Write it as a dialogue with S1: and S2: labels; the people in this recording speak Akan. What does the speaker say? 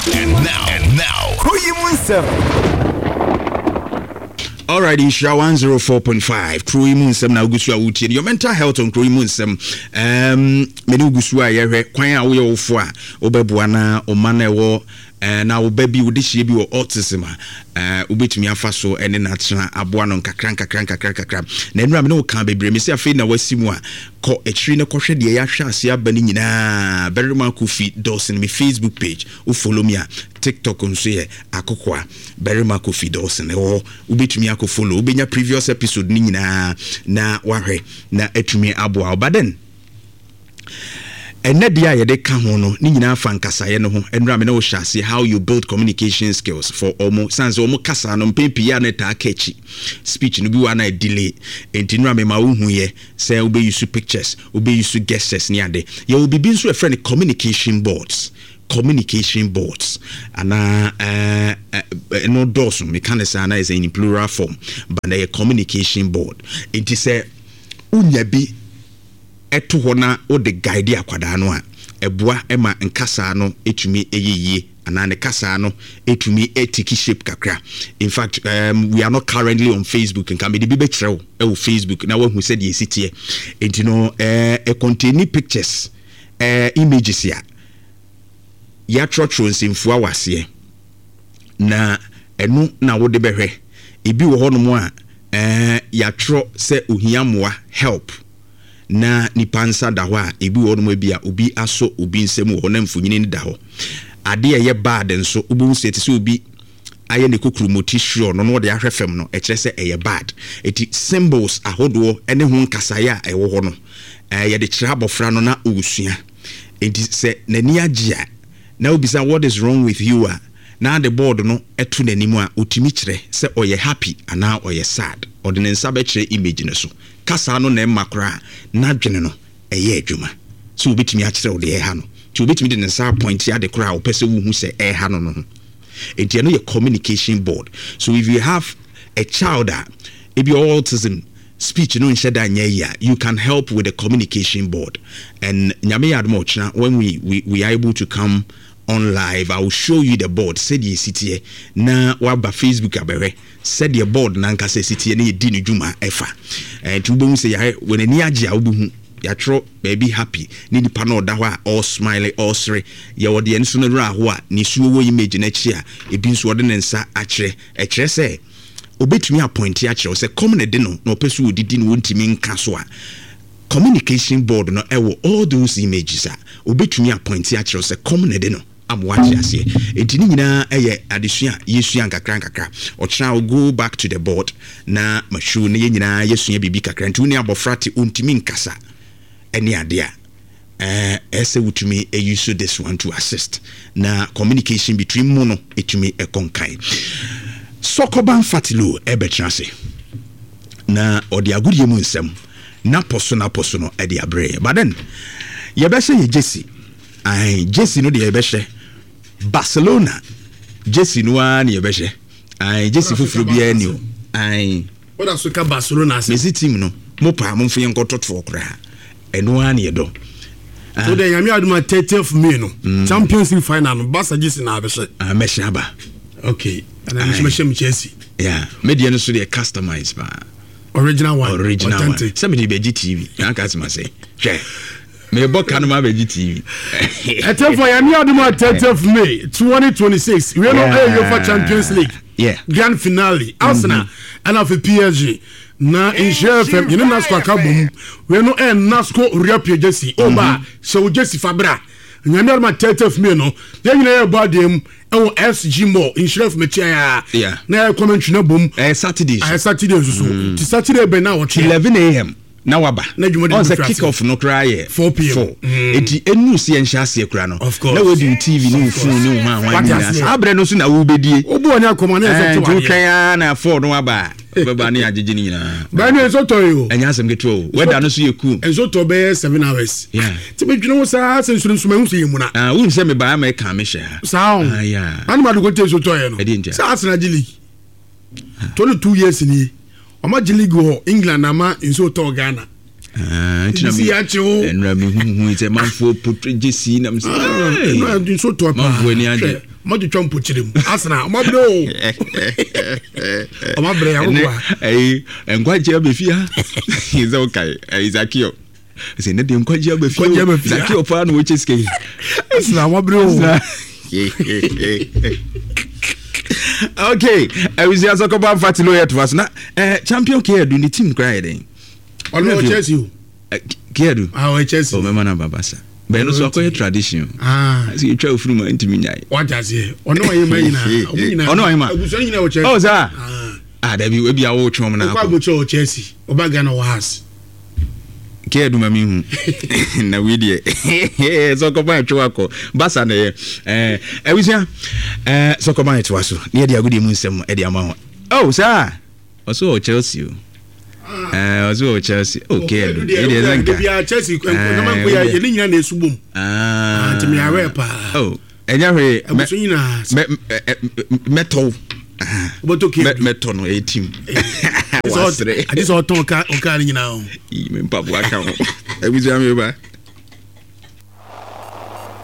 S1: And now, Alright, Isha 104.5. Crew Munsem na Ugusua Wuti. Your mental health on Crew Munsem. Menu Ugusua yewe kwanya wo yofo a obebuana omane wo na wo baby wo dihye bi wo autism ubetumi afa so ene na tena aboa no kakran na enura me no ka bebre me se afi na wasimu a ko etri ne kohwe de ya hwe ase aba ni nyina Berima Kofi Dawson me Facebook page u follow me a TikTok nso ye akokwa Berima Kofi Dawson o ubetumi akọ follow ubenya previous episode ni nyina na wahwe na etumi aboa obaden Enedia yede ka ho no ni nyina fa nkasaye no ho enura me na wo hyase how you build communication skills for almost sans almost kasa no mpempi ya na ta kachi speech no bi wa na delay entinura me ma wo hu ye say we be use pictures we be use gestures ni ade ye will be nso a friend communication boards ana no doors me can say na is in plural form but na communication board it is a unya bi eto hona o de guide akwada no a eboa ema nkasa no etumi eyeye ana ne kasa no etumi etiki shape kakra. In fact we are not currently on Facebook nka me de bi betrew e Facebook na wahu said ye sitie enti no contain pictures images ya trotro nsimfu awase na enu na wo de behwe ebi wo hono mu a ya tro se ohia moa help na nipansa da ho a ebi wonu ma bia obi aso obi nsem wo na mfunyini ni da ho ade ye bad nso obi seti se obi aye ne kokuru motisho no no de ahwefem no ekire se eye bad eti symbols ahodo ene ho nkasaya ewo ho no ye de kire abofra no na ogusua enti se nani agea na obisa what is wrong with you na the board no etu nanimu a otimi kire se oye happy ana oye sad ordinance be kire image ne so kasa no na makra na dwene no eye adwuma so obetimi a kire wo de ha no ti obetimi de nsa point ya de kra wo pese wo hu se ha no no enti no your communication board. So if you have a child if your autism speech no nsheda nya you can help with the communication board. And nyame yadmo china when we are able to come on live, I will show you the board. Said ye city na waba Facebook abewe. Said your board na nka se city na ye di ni dwuma efa. To be say ya when ani age a obu ya tro baby happy ni nipa na oda ho a all smile all sre ye wode enso no ra ho a ni suo wo image na chi a ebi nso wode nensa akire ekire se obetumi appoint ya kire se come de no na opesu odidi no wontimi nka so a communication board no ewo all those images a obetumi appoint ya kire se come de no amwachi ase entini nyina eye adesua yesua nkakra ochina will go back to the board na mashu ne nyina yesua bibi kakra ntuni abofrate ontimi nkasa eni ade a ese wutumi use this one to assist na communication between mono etumi ekonkai sokoban fatilo ebetrase na odi agudie mu nsem na poso no edi abre but then yebese ye Jesse no de yebese Barcelona Jesse no an yebese Jesse fufuru bia ni o
S2: what else ka Barcelona say
S1: Messi team no mo pa mo mfe nkototo kra eno an yedo
S2: so the yami aduma 30th May no Champions League final no Barca Jesse na abese
S1: meshaba
S2: okay and I'm sure Chelsea
S1: yeah media no so dey customize ba
S2: original one
S1: authentic somebody be GTV yan ka sima say hwe me boka no ma be GTV
S2: etem for yami aduma 30th May 2026 we no UEFA Champions League grand finale Arsenal and of PSG na insure fm you know nasco akabum we no nasco riapie Jesse oba so Jesse Fabra nyame ma 30th May no ye nyina ye badem SG Mo insure fm chia na commentary na bom
S1: Saturday
S2: so ti Saturday be na watch
S1: 11 a.m. na waba on the kick off no cry
S2: 4 p.m.
S1: eti enu si enhya se kura no na we di TV no phone no hwan nyina abre no so na wo bedie
S2: obu oni akoma na
S1: se to twan na 4 no waba baba na agege ni nyina
S2: ba no so to yo
S1: enya asem geto weda no so yeku
S2: enso to be 7 hours ti be dwene wo sa sensu nsuma hu se yemuna
S1: wo nse me ba ma ka me hye
S2: sa anu ma do go te so to ye no sa Arsenal League 22 years ni Oma Jiligo England ama inso to Ghana.
S1: Ntina mi enra mi hu ite manfo portray Jesse na mse.
S2: Inso to apa.
S1: Manfo ni anje.
S2: Madu Trump chirem. Asna, mabro. Omabre ya kwa.
S1: Enkwaje abefia. Is okay. Izakio. Say na de enkwaje abefia. Zakio pa no wecheske.
S2: Asna mabro.
S1: Okay, we see as a couple of fatilo yet was na champion Kedu ni team cry then.
S2: Ono Chelsea.
S1: Kedu.
S2: Chelsea.
S1: O mema na babasa. Be no so akoye tradition. See you try ofuru ma ntimi nyai.
S2: What does he? Ono ayema nyina. Ono
S1: ayema.
S2: Abuso nyina wo Chelsea.
S1: Oh sir. Da we be awo twom na.
S2: Kwa go Chelsea. Obaga na wo has.
S1: Kedu mami hu. Na we die. So ko ba twa ko. Basa na ye. We see so ko ba twa so. Ne dia agudi mu nsem e dia ma ho. Oh sir. Also Chelsea. Also Chelsea. Okay. It is like
S2: Chelsea. Kama ko ya ye nyina na esubom. Timi awe pa.
S1: Oh, enya hwe metal. Metal no 18.
S2: This all ton ka nyina o.
S1: Me mpabu aka ho. Ebuzi ame ba.